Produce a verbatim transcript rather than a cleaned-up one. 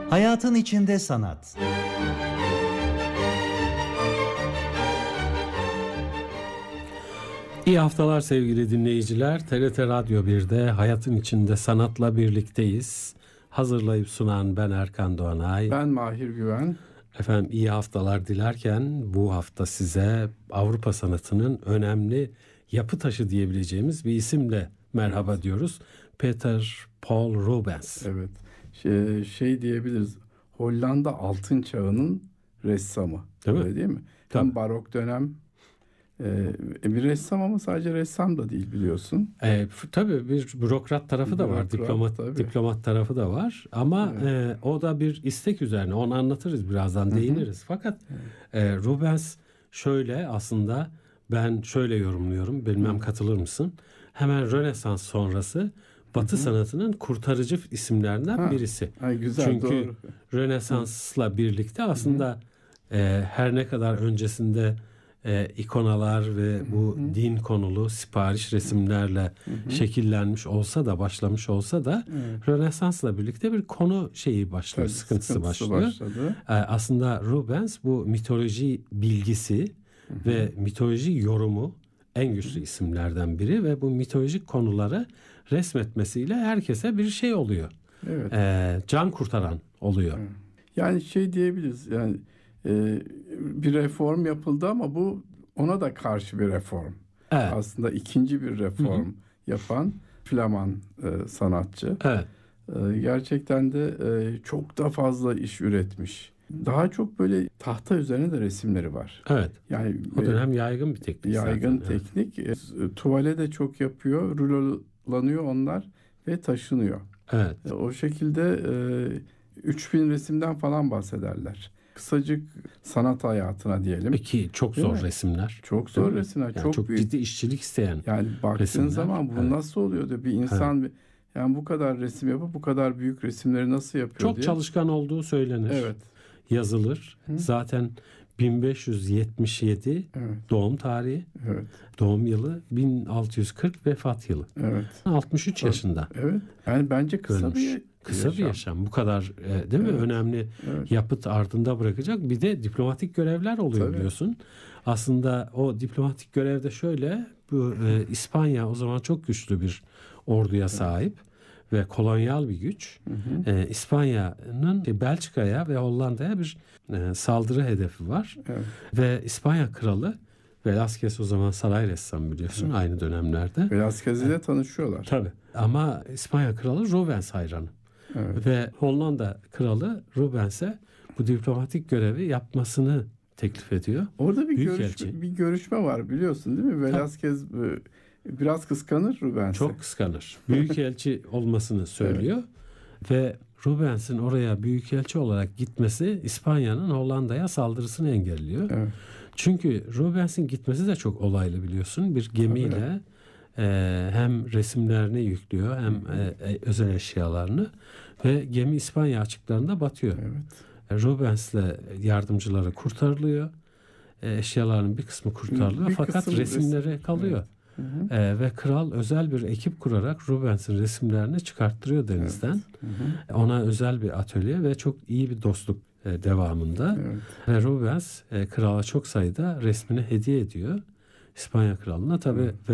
Hayatın içinde sanat. İyi haftalar sevgili dinleyiciler. T R T Radyo bir'de Hayatın İçinde Sanat'la birlikteyiz. Hazırlayıp sunan ben Erkan Doğanay. Ben Mahir Güven. Efendim iyi haftalar dilerken bu hafta size Avrupa sanatının önemli yapı taşı diyebileceğimiz bir isimle merhaba evet. diyoruz. Peter Paul Rubens. Evet. Şey, şey diyebiliriz. Hollanda altın çağının ressamı. Değil Öyle mi? değil mi? Tabii. Hem barok dönem Ee, bir ressam ama sadece ressam da değil biliyorsun. E, tabii bir bürokrat tarafı da var, Bürokrat, diplomat tabii. diplomat tarafı da var. Ama Evet. e, o da bir istek üzerine. Onu anlatırız birazdan, Hı-hı. değiniriz. Fakat e, Rubens şöyle aslında ben şöyle yorumluyorum. Bilmem Hı-hı. katılır mısın? Hemen Rönesans sonrası Batı Hı-hı. sanatının kurtarıcı isimlerinden ha. birisi. Ay, güzel, Çünkü doğru. Rönesans'la birlikte aslında e, her ne kadar öncesinde E, ikonalar ve bu hı hı. din konulu sipariş resimlerle hı hı. şekillenmiş olsa da başlamış olsa da evet. Rönesans'la birlikte bir konu şeyi başlıyor, Tabii, sıkıntısı, sıkıntısı başlıyor. Başladı. E, aslında Rubens bu mitoloji bilgisi hı hı. ve mitoloji yorumu en güçlü hı hı. isimlerden biri ve bu mitolojik konuları resmetmesiyle herkese bir şey oluyor. Evet. E, can kurtaran oluyor. Evet. Yani şey diyebiliriz yani Ee, bir reform yapıldı ama bu ona da karşı bir reform. Evet. Aslında ikinci bir reform Hı-hı. yapan Flaman e, sanatçı. Evet. E, gerçekten de e, çok da fazla iş üretmiş. Daha çok böyle tahta üzerine de resimleri var. Evet. Yani o dönem e, yaygın bir teknik. Yaygın zaten, teknik. Evet. E, tuvale de çok yapıyor. Rulolanıyor onlar ve taşınıyor. Evet. E, o şekilde e, üç bin resimden falan bahsederler. Kısacık sanat hayatına diyelim. Peki çok Değil zor mi? resimler. Çok zor resimler. Yani çok çok büyük. ciddi işçilik isteyen Yani baktığın resimler. zaman bu evet. nasıl oluyordu? Bir insan evet. yani bu kadar resim yapıp bu kadar büyük resimleri nasıl yapıyor çok diye. Çok çalışkan olduğu söylenir. Evet. Yazılır. Hı. Zaten bin beş yüz yetmiş yedi evet. doğum tarihi. Evet. Doğum yılı bin altı yüz kırk vefat yılı. Evet. altmış üç yaşında. Evet. Yani bence kısa Ölmüş. bir Kısa yaşam. bir yaşam. Bu kadar e, değil mi? Evet. Önemli evet. yapıt ardında bırakacak. Bir de diplomatik görevler oluyor Tabii. biliyorsun. Aslında o diplomatik görevde şöyle bu e, İspanya o zaman çok güçlü bir orduya sahip evet. ve kolonyal bir güç. Hı hı. E, İspanya'nın Belçika'ya ve Hollanda'ya bir e, saldırı hedefi var. Evet. Ve İspanya kralı Velázquez o zaman saray ressamı biliyorsun evet. aynı dönemlerde. Velázquez ile evet. tanışıyorlar. Tabii. Ama İspanya kralı Rubens hayranı. Evet. Ve Hollanda kralı Rubens'e bu diplomatik görevi yapmasını teklif ediyor. Orada bir görüşme, bir görüşme var biliyorsun değil mi? Velázquez biraz kıskanır Rubens'i. Çok kıskanır. Büyükelçi olmasını söylüyor. Evet. Ve Rubens'in oraya büyükelçi olarak gitmesi İspanya'nın Hollanda'ya saldırısını engelliyor. Evet. Çünkü Rubens'in gitmesi de çok olaylı biliyorsun. Bir gemiyle e, hem resimlerini yüklüyor hem e, özel eşyalarını ve gemi İspanya açıklarında batıyor. Evet. Rubens'le yardımcıları kurtarılıyor. E, eşyaların bir kısmı kurtarılıyor bir fakat resimleri resim. kalıyor. Evet. Hı hı. E, ve kral özel bir ekip kurarak Rubens'in resimlerini çıkarttırıyor denizden. Evet. Hı hı. Ona özel bir atölye ve çok iyi bir dostluk e, devamında. Evet. Ve Rubens e, krala çok sayıda resmini hediye ediyor. İspanya kralına tabii. Evet.